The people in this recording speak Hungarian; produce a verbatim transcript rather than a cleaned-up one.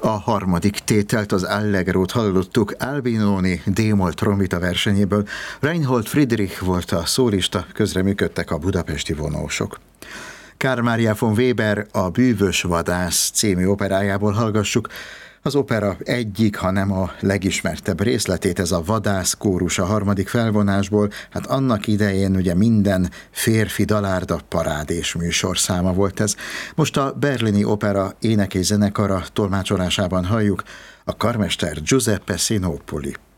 A harmadik tételt, az Allegrót hallottuk Albinoni D-moll trombita versenyéből. Reinhold Friedrich volt a szólista, közreműködtek a budapesti vonósok. Karl Maria von Weber A bűvös vadász című operájából hallgassuk az opera egyik, hanem a legismertebb részletét, ez a vadász kórus a harmadik felvonásból. Hát annak idején ugye minden férfi dalárda parádés műsorszáma volt ez. Most a Berlini Opera ének- és zenekara tolmácsolásában halljuk a karmester Giuseppe Sinopoli.